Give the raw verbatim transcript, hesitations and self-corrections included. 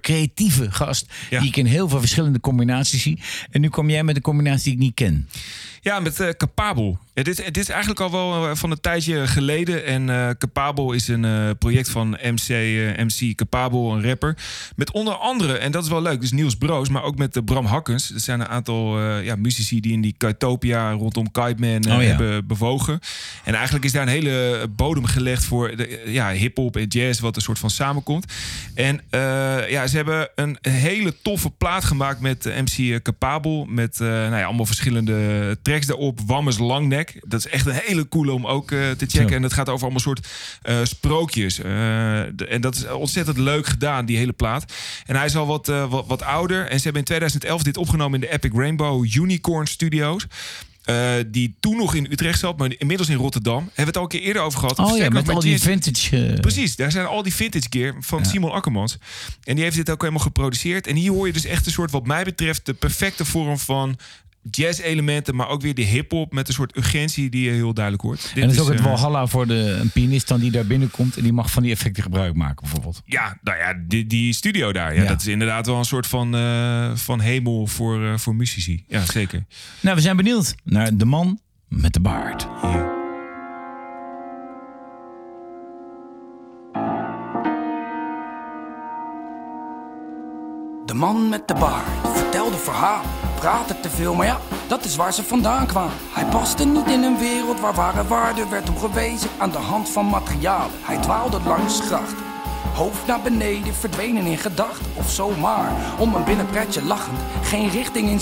creatieve gast. Ja. Die ik in heel veel verschillende combinaties zie. En nu kom jij met een combinatie die ik niet ken. Ja, met uh, Capabel. Ja, dit, dit is eigenlijk al wel uh, van een tijdje geleden. En uh, Capabel is een uh, project van M C, uh, M C Capabel, een rapper. Met onder andere, en dat is wel leuk, dus Niels Broos, maar ook met uh, Bram Hakkens. Er zijn een aantal uh, ja, muzici die in die Kiteopia rondom Kite Man uh, oh, ja. hebben bewogen. En eigenlijk is daar een hele bodem gelegd voor de, ja, hip-hop en jazz, wat een soort van samenkomt. En uh, ja, ze hebben een hele toffe plaat gemaakt met uh, M C Capabel. Met uh, nou ja, allemaal verschillende tracks daarop. Wammes Langnek. Dat is echt een hele coole om ook uh, te checken. Zo. En dat gaat over allemaal soort uh, sprookjes. Uh, de, en dat is ontzettend leuk gedaan, die hele plaat. En hij is al wat, uh, wat, wat ouder. En ze hebben in tweeduizend elf dit opgenomen in de Epic Rainbow Unicorn Studios. Uh, die toen nog in Utrecht zat, maar inmiddels in Rotterdam. Hebben we het al een keer eerder over gehad. Oh ja, met, met al die jazz. vintage... Uh... Precies, daar zijn al die vintage gear van ja. Simon Akkermans. En die heeft dit ook helemaal geproduceerd. En hier hoor je dus echt een soort, wat mij betreft, de perfecte vorm van jazz-elementen, maar ook weer de hip-hop met een soort urgentie die je heel duidelijk hoort. Dit en dat is ook het uh, walhalla voor de, een pianist dan die daar binnenkomt en die mag van die effecten gebruik maken, bijvoorbeeld. Ja, nou ja, die, die studio daar. Ja, ja. Dat is inderdaad wel een soort van, uh, van hemel voor, uh, voor muzici. Ja, zeker. Nou, we zijn benieuwd naar de man met de baard. Ja. De man met de baard vertelde verhalen, praatte te veel, maar ja, dat is waar ze vandaan kwamen. Hij paste niet in een wereld waar ware waarde werd op gewezen aan de hand van materialen. Hij dwaalde langs grachten, hoofd naar beneden, verdwenen in gedachten of zomaar om een binnenpretje lachend, geen richting in